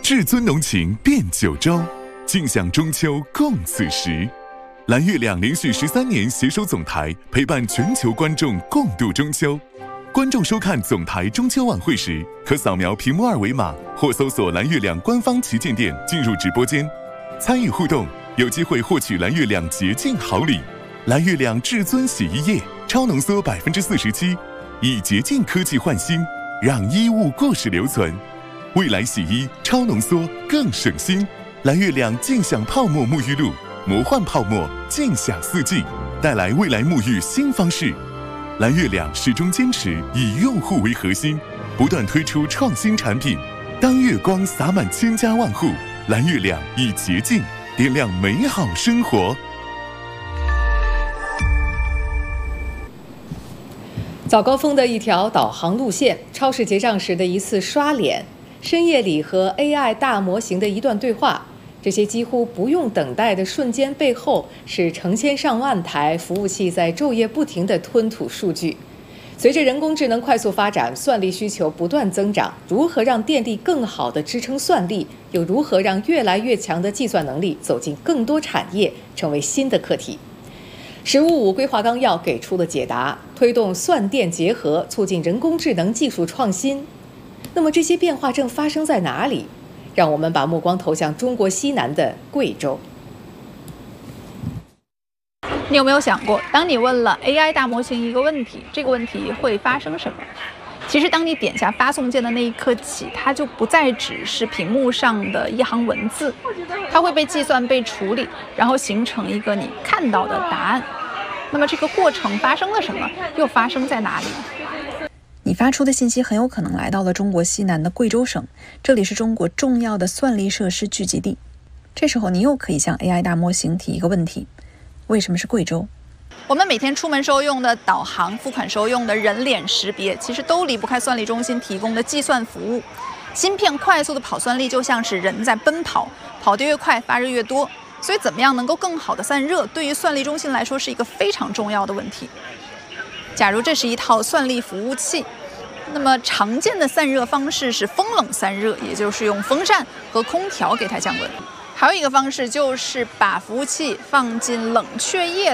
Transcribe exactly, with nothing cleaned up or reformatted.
至尊浓情变九州，尽享中秋共此时。蓝月亮连续十三年携手总台，陪伴全球观众共度中秋。观众收看总台中秋晚会时，可扫描屏幕二维码或搜索蓝月亮官方旗舰店进入直播间，参与互动，有机会获取蓝月亮洁净好礼。蓝月亮至尊洗衣液超浓缩百分之四十七，以洁净科技换新，让衣物故事留存。未来洗衣超浓缩更省心。蓝月亮尽享泡沫沐浴露，魔幻泡沫尽享四季，带来未来沐浴新方式。蓝月亮始终坚持以用户为核心，不断推出创新产品。当月光洒满千家万户，蓝月亮以洁净点亮美好生活。 早高峰的一条导航路线，超市结账时的一次刷脸，深夜里和 A I 大模型的一段对话，这些几乎不用等待的瞬间背后，是成千上万台服务器在昼夜不停地吞吐数据。随着人工智能快速发展，算力需求不断增长，如何让电力更好地支撑算力，又如何让越来越强的计算能力走进更多产业，成为新的课题。“十五五”规划纲要给出了解答，推动算电结合，促进人工智能技术创新。那么这些变化正发生在哪里？让我们把目光投向中国西南的贵州。 你有没有想过，当你问了 A I 大模型一个问题，这个问题会发生什么？其实当你点下发送键的那一刻起，它就不再只是屏幕上的一行文字，它会被计算、被处理，然后形成一个你看到的答案。那么这个过程发生了什么？又发生在哪里？ 你发出的信息很有可能来到了中国西南的贵州省，这里是中国重要的算力设施聚集地。这时候你又可以向 A I 大模型提一个问题：为什么是贵州？ 我们每天出门时候用的导航、付款时候用的人脸识别，其实都离不开算力中心提供的计算服务。芯片快速的跑算力就像是人在奔跑，跑得越快发热越多，所以怎么样能够更好的散热，对于算力中心来说是一个非常重要的问题。假如这是一套算力服务器，那么常见的散热方式是风冷散热，也就是用风扇和空调给它降温。还有一个方式就是把服务器放进冷却液